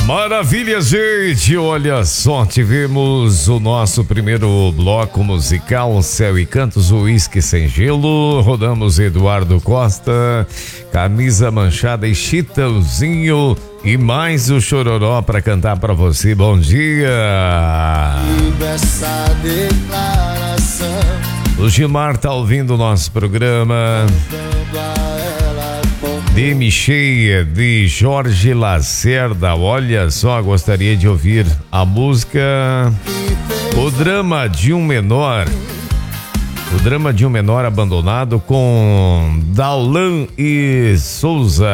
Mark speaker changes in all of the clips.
Speaker 1: Maravilha, gente, olha só, tivemos o nosso primeiro bloco musical, Céu e Cantos, Uísque Sem Gelo, rodamos Eduardo Costa, Camisa Manchada e Chitãozinho e mais o Chororó pra cantar pra você. Bom dia!
Speaker 2: Essa declaração,
Speaker 1: o Gilmar tá ouvindo o nosso programa. Demi Cheia, de Jorge Lacerda. Olha só, gostaria de ouvir a música O Drama de um Menor. O Drama de um Menor Abandonado, com Daulan e Souza.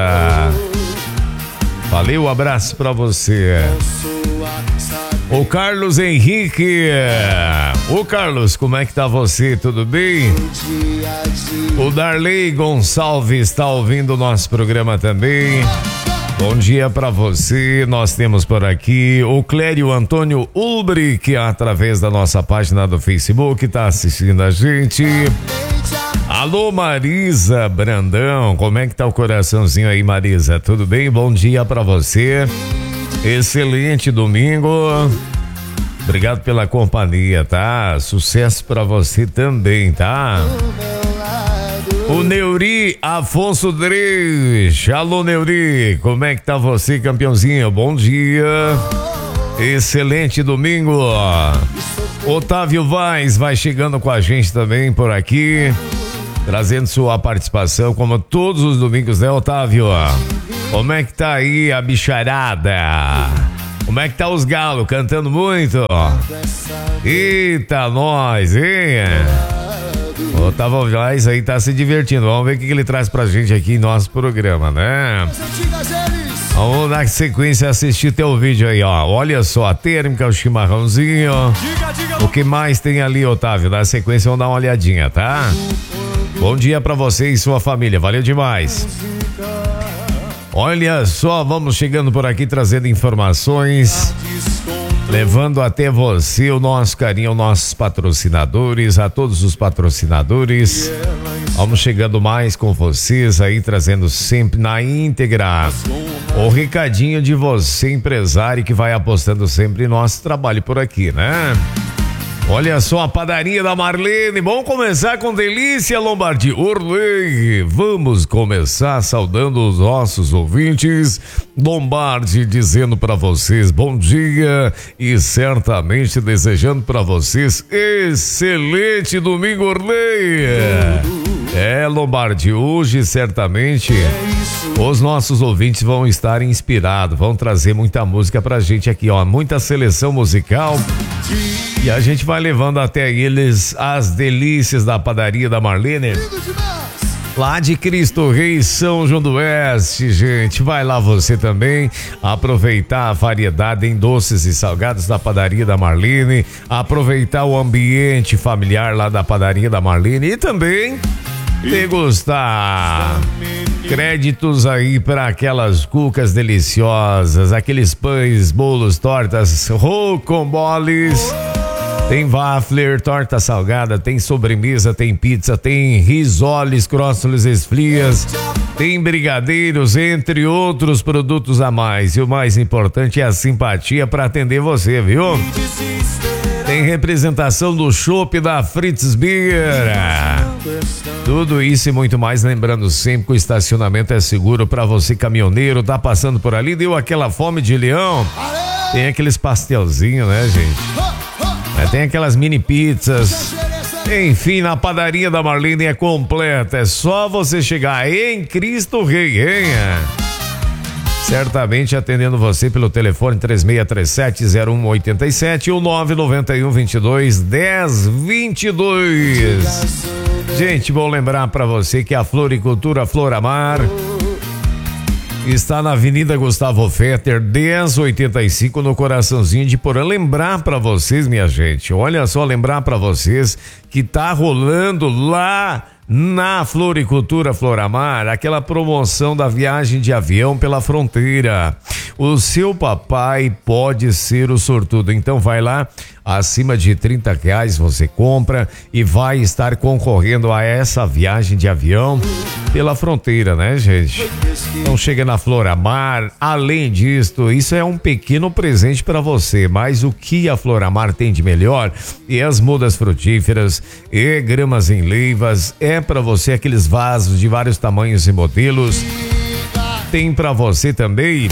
Speaker 1: Valeu, abraço pra você. O Carlos Henrique. Ô Carlos, como é que tá você? Tudo bem? O Darley Gonçalves está ouvindo o nosso programa também. Bom dia pra você. Nós temos por aqui o Clério Antônio Ulbrich, através da nossa página do Facebook, tá assistindo a gente. Alô, Marisa Brandão, como é que tá o coraçãozinho aí, Marisa? Tudo bem? Bom dia pra você. Excelente domingo. Obrigado pela companhia, tá? Sucesso pra você também, tá? O Neuri Afonso Dresch. Alô, Neuri, como é que tá você, campeãozinho? Bom dia. Excelente domingo. Otávio Vaz vai chegando com a gente também por aqui, trazendo sua participação, como todos os domingos, né, Otávio? Como é que tá aí a bicharada? Como é que tá os galos? Cantando muito? Eita, nós, hein? O Otávio Vaz aí tá se divertindo. Vamos ver o que ele traz pra gente aqui em nosso programa, né? Vamos dar sequência e assistir teu vídeo aí, ó. Olha só, a térmica, o chimarrãozinho. O que mais tem ali, Otávio? Na sequência, vamos dar uma olhadinha, tá? Bom dia pra você e sua família. Valeu demais. Olha só, vamos chegando por aqui trazendo informações, levando até você o nosso carinho, nossos patrocinadores, a todos os patrocinadores. Vamos chegando mais com vocês aí, trazendo sempre na íntegra o recadinho de você, empresário, que vai apostando sempre em nosso trabalho por aqui, né? Olha só, a padaria da Marlene. Vamos começar com delícia, Lombardi. Orley, vamos começar saudando os nossos ouvintes. Lombardi dizendo para vocês bom dia e certamente desejando para vocês excelente domingo, Orley. Lombardi, hoje certamente os nossos ouvintes vão estar inspirados, vão trazer muita música pra gente aqui, ó, muita seleção musical. E a gente vai levando até eles as delícias da padaria da Marlene, lá de Cristo Rei, São João do Oeste, gente. Vai lá você também aproveitar a variedade em doces e salgados da padaria da Marlene, aproveitar o ambiente familiar lá da padaria da Marlene e também degustar créditos aí para aquelas cucas deliciosas, aqueles pães, bolos, tortas, rocamboles. Tem waffler, torta salgada, tem sobremesa, tem pizza, tem risoles, croissants, esfrias, tem brigadeiros, entre outros produtos a mais. E o mais importante é a simpatia para atender você, viu? Tem representação do chopp da Fritz Beer. Tudo isso e muito mais, lembrando sempre que o estacionamento é seguro para você, caminhoneiro, tá passando por ali, deu aquela fome de leão. Tem aqueles pastelzinhos, né, gente? Tem aquelas mini pizzas. Enfim, na padaria da Marlene é completa. É só você chegar em Cristo Rei, hein? Certamente atendendo você pelo telefone 3637-0187 ou 991-22-1022. Gente, vou lembrar para você que a Floricultura Floramar está na Avenida Gustavo Fetter, 1085, no coraçãozinho de Porã. Lembrar para vocês, minha gente, olha só, lembrar para vocês que tá rolando lá na Floricultura Floramar aquela promoção da viagem de avião pela fronteira. o seu papai pode ser o sortudo. Então vai lá, acima de R$30 você compra e vai estar concorrendo a essa viagem de avião pela fronteira, né, gente? Então chega na Floramar. Além disto, isso é um pequeno presente para você, mas o que a Floramar tem de melhor e as mudas frutíferas e gramas em leivas é para você aqueles vasos de vários tamanhos e modelos. Tem para você também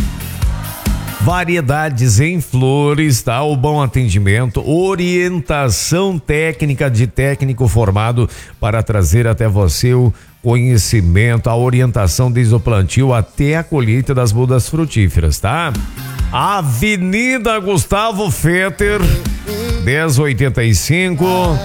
Speaker 1: variedades em flores, tá? O bom atendimento, orientação técnica de técnico formado para trazer até você o conhecimento, a orientação desde o plantio até a colheita das mudas frutíferas, tá? Avenida Gustavo Fetter, 1085,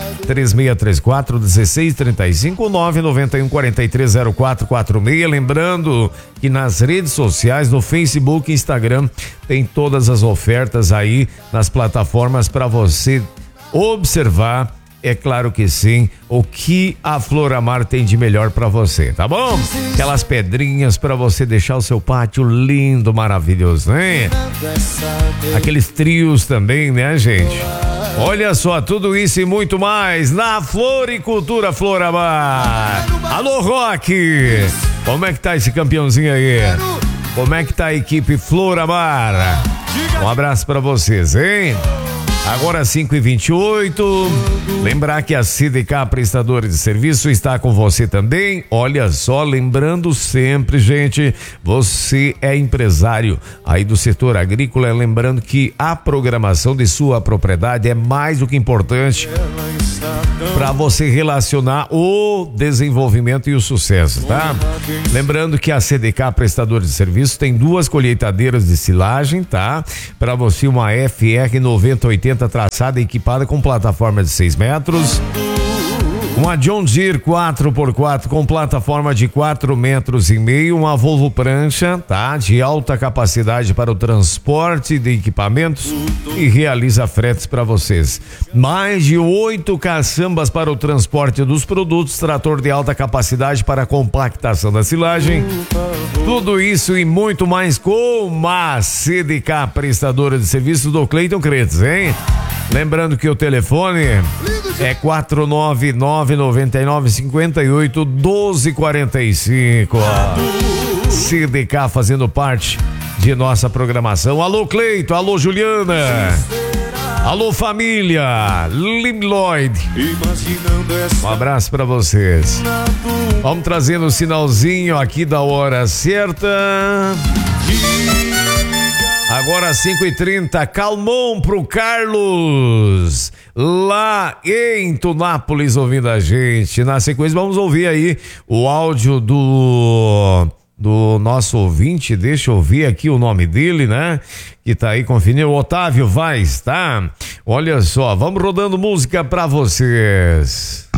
Speaker 1: 3634 1635, 991 430446. Lembrando que nas redes sociais, no Facebook e Instagram, tem todas as ofertas aí nas plataformas para você observar. É claro que sim, o que a Floramar tem de melhor para você, tá bom? Aquelas pedrinhas para você deixar o seu pátio lindo, maravilhoso, né? Aqueles trios também, né, gente? Olha só, tudo isso e muito mais na Floricultura Floramar. Alô, Rock! Como é que tá esse campeãozinho aí? Como é que tá a equipe Floramar? Um abraço para vocês, hein? Agora 5h28, lembrar que a CDK Prestadora de Serviço está com você também. Olha só, lembrando sempre, gente, você é empresário aí do setor agrícola, lembrando que a programação de sua propriedade é mais do que importante para você relacionar o desenvolvimento e o sucesso, tá? Lembrando que a CDK Prestadora de Serviço tem 2 colheitadeiras de silagem, tá? Para você uma FR 9080 traçada e equipada com plataforma de 6 metros. Uma John Deere 4x4 com plataforma de 4,5 metros, uma Volvo prancha, tá? De alta capacidade para o transporte de equipamentos e realiza fretes para vocês. Mais de 8 caçambas para o transporte dos produtos, trator de alta capacidade para a compactação da silagem. Tudo isso e muito mais com a CDK Prestadora de Serviço do Cleiton Cretes, hein? Lembrando que o telefone é 499-9958-1245. CDK fazendo parte de nossa programação. Alô, Cleito, alô, Juliana. Alô, família Limloyd. Um abraço para vocês. Vamos trazendo o sinalzinho aqui da hora certa. Agora 5h30, calmão pro Carlos, lá em Tunápolis, ouvindo a gente. Na sequência vamos ouvir aí o áudio do nosso ouvinte, deixa eu ver aqui o nome dele, né? Que tá aí conferindo, o Otávio Vaz, tá? Olha só, vamos rodando música pra vocês.